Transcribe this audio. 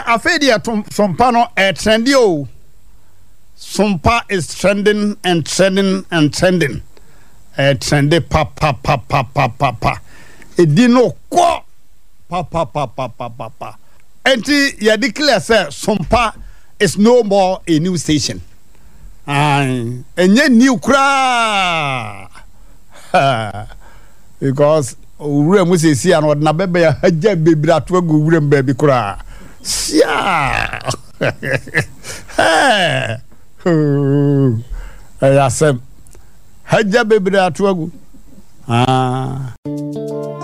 afedi sompa no trendy o. Sompa is trending and trending and trending. Trendy pa. Edino ko pa. Enti ya declare say Sompa is no more a new station. Enye new kra. Because ure mu sesi an odna bebe ya haja bebira to agu ure mbabi kra. Sia. Ayasem haja bebira to agu.